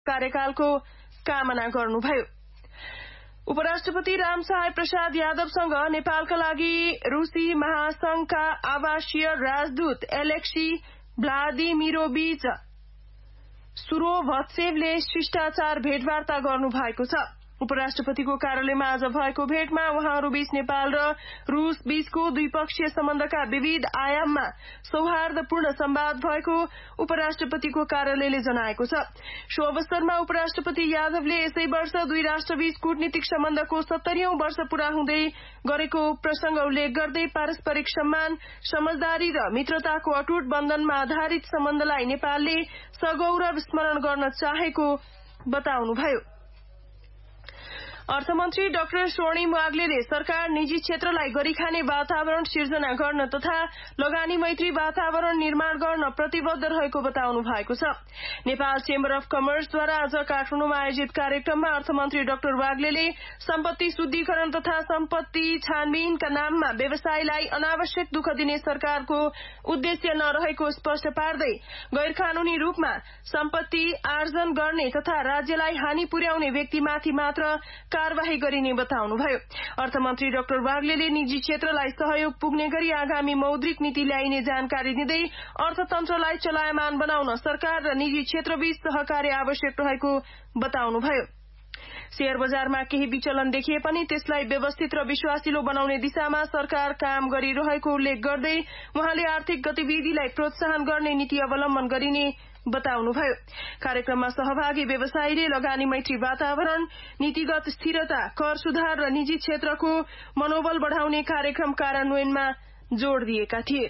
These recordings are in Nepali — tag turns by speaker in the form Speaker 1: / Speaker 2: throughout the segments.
Speaker 1: कार्यकालको कामना गर्नुभयो। उपराष्ट्रपति रामसहाय प्रसाद यादवसँग नेपालका लागि रूसी महासंघका आवासीय राजदूत एलेक्सी भ्लादिमिरोभिच सुरोभत्सेवले शिष्टाचार भेटवार्ता गर्नुभएको छ। उपराष्ट्रपतिको कार्यालयमा आज भएको भेटमा उहाँहरूबीच नेपाल र रूस बीचको द्विपक्षीय सम्बन्धका विविध आयाममा सौहार्दपूर्ण संवाद भएको उपराष्ट्रपतिको कार्यालयले जनाएको छ। सो अवसरमा उपराष्ट्रपति यादवले यसै वर्ष दुई राष्ट्रबीच कूटनीतिक सम्बन्धको 70औं वर्ष पूरा हुँदै गरेको प्रसंग उल्लेख गर्दै पारस्परिक सम्मान, समझदारी र मित्रताको अटूट बन्धनमा आधारित सम्बन्धलाई नेपालले सगौरव स्मरण गर्न चाहेको बताउनुभयो। अर्थमन्त्री डाक्टर स्वर्णिम वाग्लेले सरकार निजी क्षेत्रलाई गरीखाने वातावरण सिर्जना गर्न तथा लगानी मैत्री वातावरण निर्माण गर्न प्रतिबद्ध रहेको बताउनु भएको छ। नेपाल चेम्बर अफ कमर्सद्वारा आज काठमाडौँमा आयोजित कार्यक्रममा अर्थमन्त्री डाक्टर वाग्लेले सम्पत्ति शुद्धिकरण तथा सम्पत्ति छानबिनका नाममा व्यवसायलाई अनावश्यक दुःख दिने सरकारको उद्देश्य नरहेको स्पष्ट पार्दै गैर कानूनी रूपमा सम्पत्ति आर्जन गर्ने तथा राज्यलाई हानि पुर्याउने व्यक्तिमाथि मात्र कार्यवाही गरिने बताउनुभयो। अर्थमन्त्री डाक्टर वाग्लेले निजी क्षेत्रलाई सहयोग पुग्ने गरी आगामी मौद्रिक नीति ल्याइने जानकारी दिँदै अर्थतन्त्रलाई चलायमान बनाउन सरकार र निजी क्षेत्रबीच सहकार्य आवश्यक रहेको बताउनुभयो। शेयर बजारमा केही विचलन देखिए पनि त्यसलाई व्यवस्थित र विश्वासिलो बनाउने दिशामा सरकार काम गरिरहेको उल्लेख गर्दै उहाँले आर्थिक गतिविधिलाई प्रोत्साहन गर्ने नीति अवलम्बन गरिने बताउनुभयो। कार्यक्रममा सहभागी व्यवसायीले लगानी मैत्री वातावरण, नीतिगत स्थिरता, कर सुधार र निजी क्षेत्रको मनोबल बढ़ाउने कार्यक्रम कार्यान्वयनमा जोड़ दिएका थिए।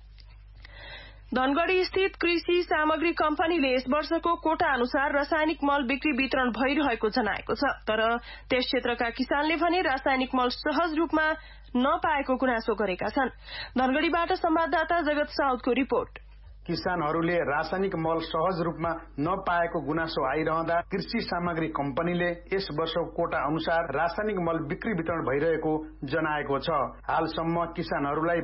Speaker 1: धनगढ़ी स्थित कृषि सामग्री कम्पनीले यस वर्षको कोटा अनुसार रासायनिक मल बिक्री वितरण भइरहेको जनाएको छ। तर त्यस क्षेत्रका किसानले भने रासायनिक मल सहज रूपमा नपाएको गुनासो गरेका छन्। धनगढ़ीबाट संवाददाता जगत साउदको रिपोर्ट।
Speaker 2: किसानहरूले रासायनिक मल सहज रूपमा नपाएको गुनासो आइरहँदा कृषि सामग्री कम्पनीले यस वर्षको कोटा अनुसार रासायनिक मल बिक्री वितरण भइरहेको जनाएको छ। हालसम्म किसानहरूलाई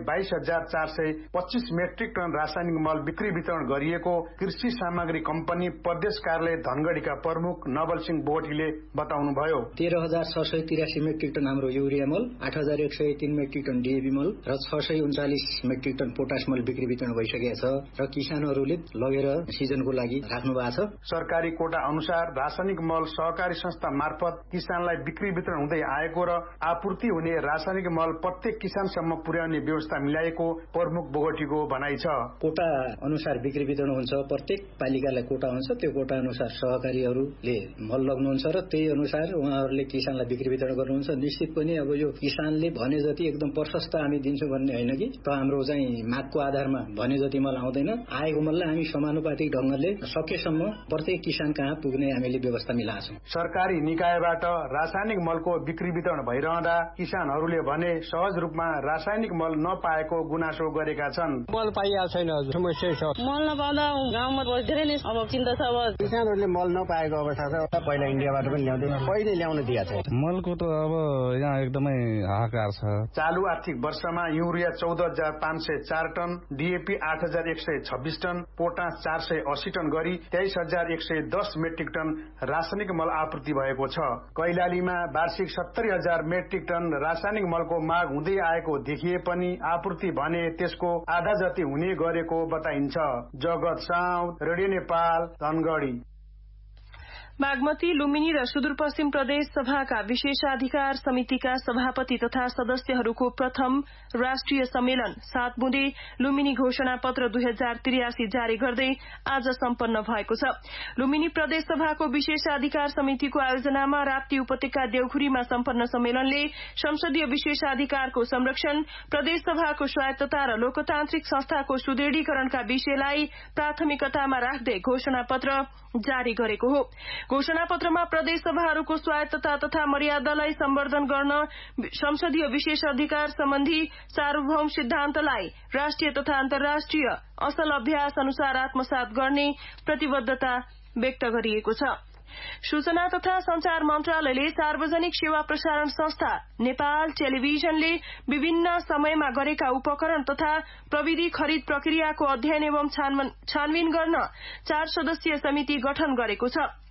Speaker 2: 22,425 मेट्रिक टन रासायनिक मल बिक्री वितरण गरिएको कृषि सामग्री कम्पनी प्रदेश कार्यालय धनगढ़ीका प्रमुख नवल सिंह बोहटीले बताउनुभयो।
Speaker 3: 13,683 मेट्रिक टन हाम्रो युरिया मल, 8,103 मेट्रिक टन डीएपी मल र 639 मेट्रिक टन पोटास मल बिक्री वितरण भइसकेको छ र किसानहरूले लगेर सिजनको लागि राख्नु भएको छ।
Speaker 2: सरकारी कोटा अनुसार रासायनिक मल सहकारी संस्था मार्फत किसानलाई बिक्री वितरण हुँदै आएको र आपूर्ति हुने रासायनिक मल प्रत्येक किसानसम्म पुर्याउने व्यवस्था मिलाएको प्रमुख बोगटीको भनाइ छ।
Speaker 3: कोटा अनुसार बिक्री वितरण हुन्छ, प्रत्येक पालिकालाई कोटा हुन्छ, त्यो कोटा अनुसार सहकारीहरूले मल लग्नुहुन्छ र त्यही अनुसार उहाँहरूले किसानलाई बिक्री वितरण गर्नुहुन्छ। निश्चित पनि अब यो किसानले भने जति एकदम प्रशस्त हामी दिन्छौँ भन्ने होइन कि त हाम्रो चाहिँ मागको आधारमा भने जति मल आउँदैन। आएको मललाई हामी समानुपातिक ढंगले सकेसम्म प्रत्येक किसान कहाँ पुग्ने हामीले व्यवस्था मिलाएको छौं।
Speaker 2: सरकारी निकायबाट रासायनिक मलको बिक्री वितरण भइरहँदा किसानहरूले भने सहज रूपमा रासायनिक मल नपाएको गुनासो गरेका छन्।
Speaker 4: मल पाइएको छैन, समस्या छ।
Speaker 5: मल नपाउँदा गाउँमा धेरै नै अब चिन्ता छ। अब
Speaker 4: किसानहरूले मल नपाएको अवस्था छ। पहिला इन्डियाबाट पनि ल्याउँदै पहिले ल्याउन दिएको छ।
Speaker 6: मलको त अब यहाँ एकदमै हाहाकार छ।
Speaker 2: चालू आर्थिक वर्षमा urea 14,504 ton, DAP 8,126 ton, potash 480 ton गरी 23,110 मेट्रिक टन रासायनिक मल आपूर्ति भएको छ। कैलालीमा वार्षिक 70,000 मेट्रिक टन रासायनिक मलको माग हुँदै आएको देखिए पनि आपूर्ति भने त्यसको आधा जति हुने गरेको बताइन्छ। जगत साउद, रेडियो नेपाल, धनगढ़ी।
Speaker 1: बागमती, लुम्बिनी र सुदूरपश्चिम प्रदेश सभाका विशेषाधिकार समितिका सभापति तथा सदस्यहरूको प्रथम राष्ट्रिय सम्मेलन 7 बुँदे लुम्बिनी घोषणा पत्र 2083 जारी गर्दै आज सम्पन्न भएको छ। लुम्बिनी प्रदेश सभाको विशेषाधिकार समितिको आयोजनामा राप्ती उपत्यका देउखुरीमा सम्पन्न सम्मेलनले संसदीय विशेषाधिकारको संरक्षण, प्रदेश सभाको स्वायत्तता र लोकतान्त्रिक संस्थाको सुदृढीकरणका विषयलाई प्राथमिकतामा राख्दै घोषणा पत्र जारी गरेको हो। घोषणा पत्रमा प्रदेश सभाहरूको स्वायत्तता तथा मर्यादालाई सम्वर्धन गर्न संसदीय विशेष अधिकार सम्बन्धी सार्वभौम सिद्धान्तलाई राष्ट्रिय तथा अन्तर्राष्ट्रिय असल अभ्यास अनुसार आत्मसात गर्ने प्रतिबद्धता व्यक्त गरिएको छ। सूचना तथा संचार मन्त्रालयले सार्वजनिक सेवा प्रसारण संस्था नेपाल टेलिभिजनले विभिन्न समयमा गरेका उपकरण तथा प्रविधि खरिद प्रक्रियाको अध्ययन एवं छानबिन गर्न 4 सदस्यीय समिति गठन गरेको छ।